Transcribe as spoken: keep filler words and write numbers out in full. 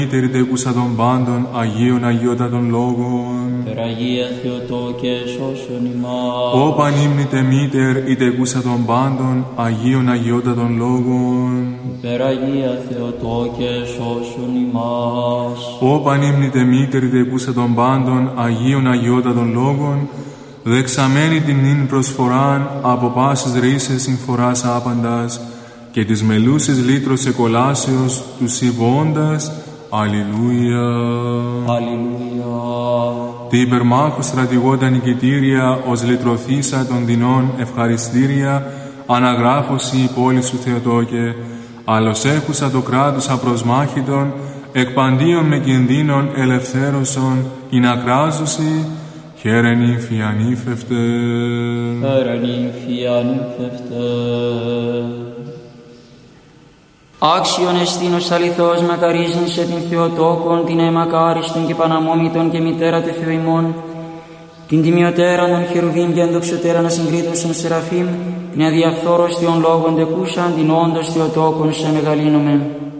Μήτερη τεκούσα των πάντων, Αγίων Αγιότατων Λόγων. Περαγία Θεοτόκε, σώσον ημάς. Ω πανύμνητε μήτερ, η τεκούσα των πάντων, Αγίων Αγιότατων Λόγων. Περαγία Θεοτόκε, σώσον ημάς. Ω πανύμνητε μήτερ, η τεκούσα των πάντων, Αγίων Αγιότατων Λόγων, δεξαμένη την νυν προσφοράν, από πάσης ρίσες συμφοράς άπαντας, και της μελούσης λύτρος εκολάσεως, του συμβώντας, Αλληλούια. Αλληλούια. Τι υπερμάχου στρατηγόντα νικητήρια, ως λυτρωθήσα των δεινών ευχαριστήρια, αναγράφωση η πόλη σου Θεοτόκε, άλλος έχουσα το κράτος απροσμάχητον, εκ παντίων με κινδύνων ελευθέρωσον, ειν ακράζωση, χαίρεν ύφη ανήφευτε. Χαίρεν ύφη ανήφευτε. Άξιον εστίνος αληθώς μακαρίζειν σε την Θεοτόκον, την αιμακάριστον και παναμόμητον και μητέρα του Θεού ημών, την τιμιωτέραν των χερουβίμ και ενδοξωτέραν ασυγκρίτωσον Σεραφείμ, την αδιαφθόρωστιον λόγων τεκούσαν, την όντως Θεοτόκον σε μεγαλύνομεν.